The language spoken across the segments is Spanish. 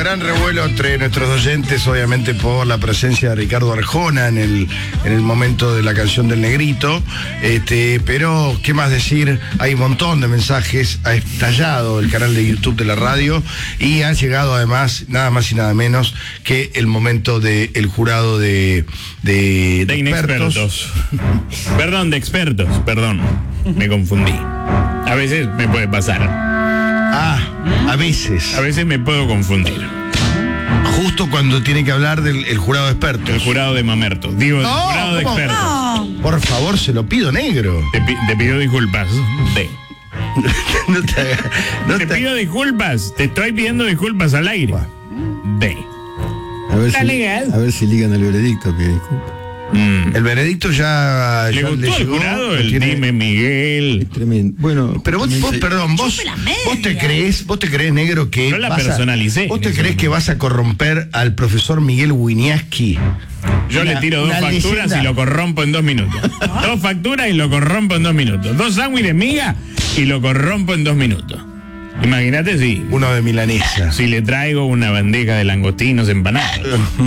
gran revuelo entre nuestros oyentes, obviamente por la presencia de Ricardo Arjona en el momento de la canción del Negrito. Pero, ¿qué más decir? Hay un montón de mensajes, ha estallado el canal de YouTube de la radio y ha llegado además, nada más y nada menos, que el momento del jurado de inexpertos. Perdón, de expertos, perdón. Me confundí. A veces me puede pasar. A veces. A veces me puedo confundir. Justo cuando tiene que hablar del jurado de expertos. El jurado de mamertos. Digo, el jurado de expertos. No. Por favor, se lo pido, negro. Te pido disculpas. Te pido disculpas. Te estoy pidiendo disculpas al aire. A ver si ligan el veredicto, pide disculpas. El veredicto ya ¿Le gustó al jurado el Dime Miguel? Es tremendo. Bueno, pero vos te crees, negro, que yo la personalicé. ¿Vos te crees que vas a corromper al profesor Miguel Wieniawski? Yo le tiro 2 facturas leyenda. Y lo corrompo en 2 minutos. 2 facturas y lo corrompo en 2 minutos. 2 sándwiches de miga y lo corrompo en 2 minutos. Imagínate si... Uno de milanesa. Si le traigo una bandeja de langostinos empanados.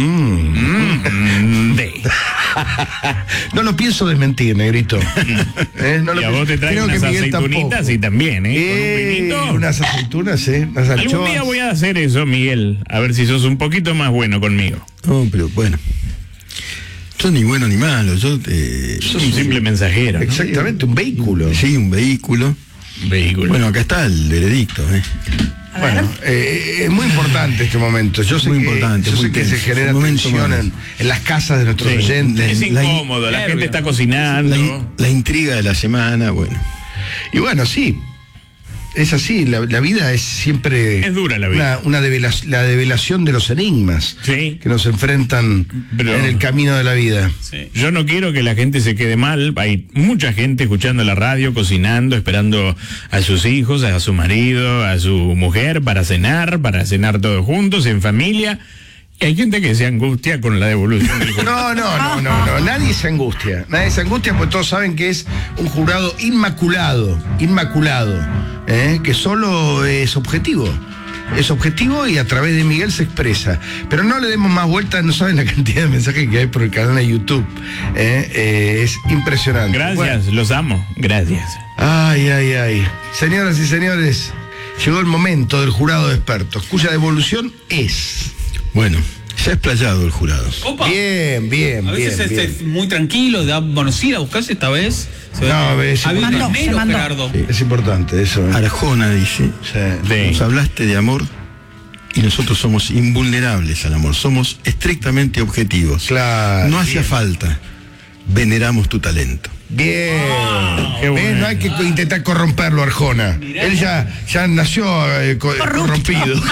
No lo pienso desmentir, negrito. Y a vos te traigo unas aceitunitas y también, con un vinito. Unas aceitunas, unas anchoas. Algún día voy a hacer eso, Miguel. A ver si sos un poquito más bueno conmigo. No, pero bueno. Yo ni bueno ni malo. Sos un simple mensajero, ¿no? Exactamente, un vehículo. Sí, un vehículo. Bueno, acá está el veredicto. Bueno, es muy importante este momento. Yo sé que se genera tensión en las casas de nuestros oyentes. Es incómodo, la gente está cocinando. La intriga de la semana, bueno. Y bueno, sí. Es así, la vida es siempre... Es dura la vida. La develación de los enigmas que nos enfrentan en el camino de la vida. Sí. Yo no quiero que la gente se quede mal. Hay mucha gente escuchando la radio, cocinando, esperando a sus hijos, a su marido, a su mujer para cenar todos juntos, en familia. Hay gente que se angustia con la devolución del jurado. No, nadie se angustia porque todos saben que es un jurado inmaculado, que solo es objetivo y a través de Miguel se expresa. Pero no le demos más vueltas, no saben la cantidad de mensajes que hay por el canal de YouTube. Es impresionante. Gracias, los amo, gracias. Ay. Señoras y señores, llegó el momento del jurado de expertos, cuya devolución es... Bueno, se ha explayado el jurado. Opa. Bien. A veces es muy tranquilo, bueno, sí, la buscarse esta vez. Gerardo. Sí, es importante eso. Arjona dice, nos hablaste de amor y nosotros somos invulnerables al amor, somos estrictamente objetivos. Claro. No hacía falta, veneramos tu talento. Bien. No hay que intentar corromperlo, Arjona. Mirá. Él ya nació corrompido.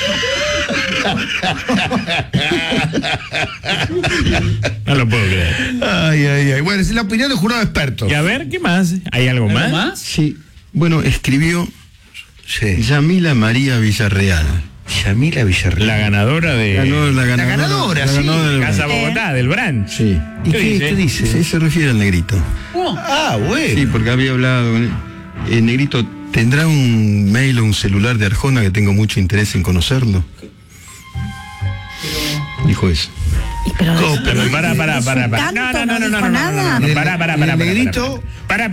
No lo puedo creer. Ay. Bueno, es la opinión del jurado de expertos. Y a ver, ¿qué más? ¿Hay algo más? Sí. Bueno, escribió Yamila María Villarreal. La ganadora de... La ganadora, sí. Casa Bogotá, del branch. Sí. ¿Y qué dice? Sí, se refiere al Negrito. Bueno. Sí, porque había hablado con él. El Negrito, ¿tendrá un mail o un celular de Arjona que tengo mucho interés en conocerlo? Dijo eso. Para. No. Para. Negrito.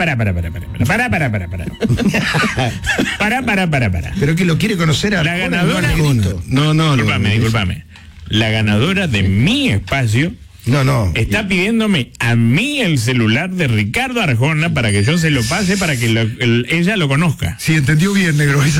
Para. Pero que lo quiere conocer a la ganadora. No. Disculpame. La ganadora de mi espacio. No. Está pidiéndome a mí el celular de Ricardo Arjona para que yo se lo pase para que ella lo conozca. Sí, entendió bien, negro.